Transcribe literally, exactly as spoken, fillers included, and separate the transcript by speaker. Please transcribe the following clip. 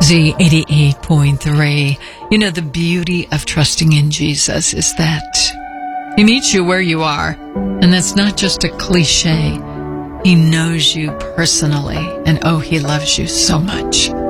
Speaker 1: Z eighty-eight point three. You know, the beauty of trusting in Jesus is that He meets you where you are. And that's not just a cliche. He knows you personally. And oh, He loves you so much.